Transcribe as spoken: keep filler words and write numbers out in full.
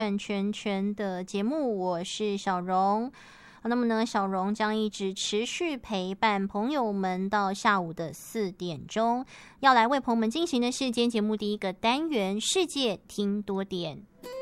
转圈圈的节目，我是小荣。那么呢，小荣将一直持续陪伴朋友们到下午的四点钟，要来为朋友们进行的是今天节目第一个单元——世界听多点。